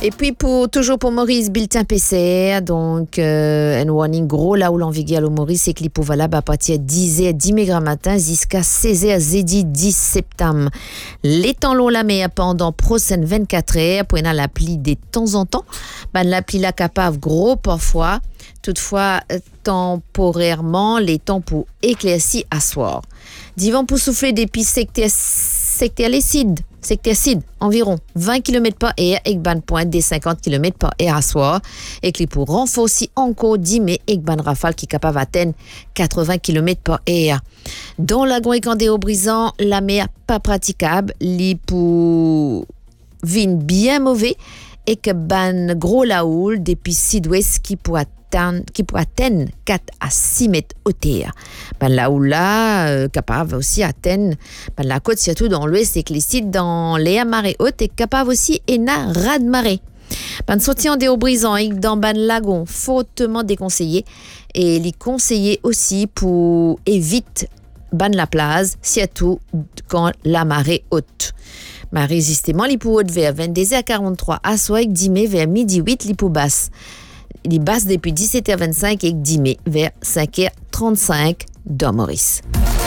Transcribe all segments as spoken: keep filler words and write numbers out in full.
Et puis pour toujours pour Maurice, bulletin P C R, donc euh, un warning gros là où l'envigueur au Maurice c'est clip valable à partir de dix heures dix matin matin jusqu'à seize heures jeudi dix septembre. Les temps longs la mais pendant prochaine vingt-quatre heures pour une l'appli de temps en temps. Ben l'appli la capable gros parfois. Toutefois, temporairement, les temps pour éclaircir à soir. Divan pour souffler des pistes sectéricides, sectéricides, environ vingt kilomètres par heure, et ban pointe des cinquante kilomètres par heure à soir. Et qui pour renforcer encore dix mai, et ban rafale qui est capable d'atteindre quatre-vingts kilomètres par heure. Dans la Grande au brisant, la mer pas praticable, li pour vin bien mauvais, et que ban gros la houle des pistes sud-ouest qui pour atteindre qui peut atteindre quatre à six mètres hauteur. Ben là où là, euh, capable aussi atteindre ben la côte, surtout dans l'ouest, et que les sites dans les marées hautes est capable aussi et na raz de marée. Ben sorti en déo brisant et dans ban lagon, fortement déconseillé, et les conseiller aussi pour éviter ban la plage, surtout quand la marée haute. Marée résistement, li pour haute vers vingt-deux heures quarante-trois à soir, avec dix mai vers midi huit, li pour basse. Il est basse depuis dix-sept heures vingt-cinq et dix mai vers cinq heures trente-cinq dans Maurice.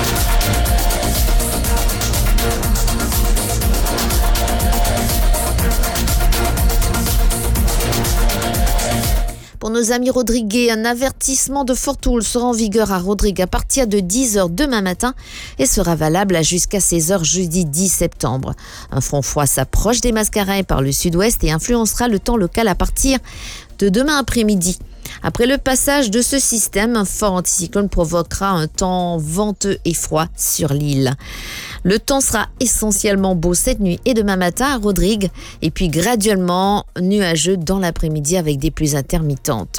Pour nos amis Rodriguez, un avertissement de forte houle sera en vigueur à Rodriguez à partir de dix heures demain matin et sera valable jusqu'à seize heures jeudi dix septembre. Un front froid s'approche des Mascarins par le sud-ouest et influencera le temps local à partir de demain après-midi. Après le passage de ce système, un fort anticyclone provoquera un temps venteux et froid sur l'île. Le temps sera essentiellement beau cette nuit et demain matin à Rodriguez et puis graduellement nuageux dans l'après-midi avec des pluies intermittentes.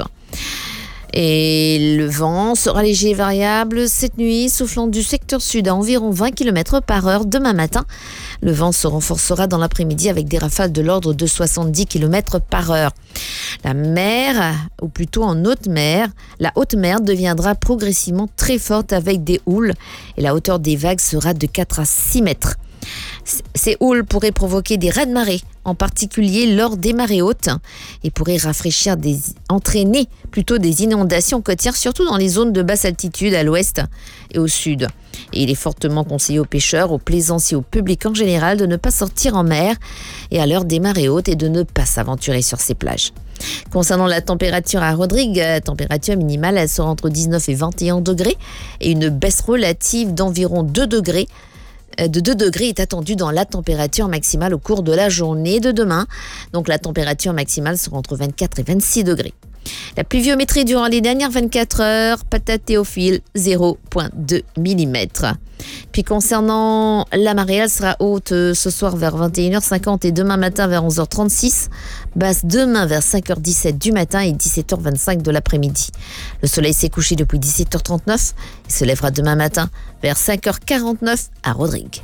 Et le vent sera léger et variable cette nuit, soufflant du secteur sud à environ vingt kilomètres par heure demain matin. Le vent se renforcera dans l'après-midi avec des rafales de l'ordre de soixante-dix kilomètres par heure. La mer, ou plutôt en haute mer, la haute mer deviendra progressivement très forte avec des houles et la hauteur des vagues sera de quatre à six mètres. Ces houles pourraient provoquer des raz de marée, en particulier lors des marées hautes, et pourraient rafraîchir, des, entraîner plutôt des inondations côtières, surtout dans les zones de basse altitude à l'ouest et au sud. Et il est fortement conseillé aux pêcheurs, aux plaisanciers, au public en général de ne pas sortir en mer et à l'heure des marées hautes et de ne pas s'aventurer sur ces plages. Concernant la température à Rodriguez, la température minimale elle sera entre dix-neuf et vingt et un degrés et une baisse relative d'environ deux degrés de deux degrés est attendue dans la température maximale au cours de la journée de demain. Donc la température maximale sera entre vingt-quatre et vingt-six degrés. La pluviométrie durant les dernières vingt-quatre heures, Patate Théophile, zéro virgule deux millimètres. Puis concernant la marée, elle sera haute ce soir vers vingt et une heures cinquante et demain matin vers onze heures trente-six, basse demain vers cinq heures dix-sept du matin et dix-sept heures vingt-cinq de l'après-midi. Le soleil s'est couché depuis dix-sept heures trente-neuf et se lèvera demain matin vers cinq heures quarante-neuf à Rodriguez.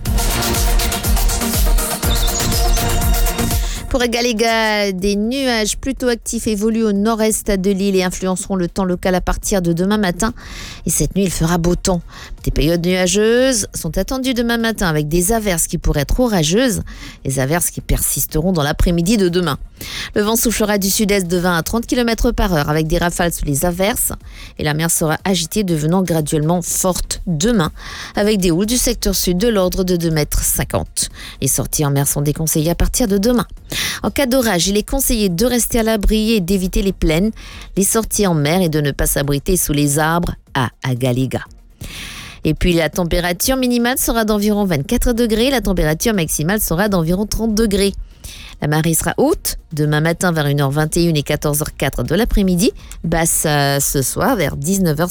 Pour Galéga, des nuages plutôt actifs évoluent au nord-est de l'île et influenceront le temps local à partir de demain matin. Et cette nuit, il fera beau temps. Des périodes nuageuses sont attendues demain matin avec des averses qui pourraient être orageuses. Les averses qui persisteront dans l'après-midi de demain. Le vent soufflera du sud-est de vingt à trente kilomètres par heure avec des rafales sous les averses. Et la mer sera agitée, devenant graduellement forte demain avec des houles du secteur sud de l'ordre de deux mètres cinquante. Les sorties en mer sont déconseillées à partir de demain. En cas d'orage, il est conseillé de rester à l'abri et d'éviter les plaines, les sorties en mer et de ne pas s'abriter sous les arbres à Galéga. Et puis la température minimale sera d'environ vingt-quatre degrés, la température maximale sera d'environ trente degrés. La marée sera haute demain matin vers une heure vingt et une et quatorze heures quatre de l'après-midi, basse euh, ce soir vers dix-neuf heures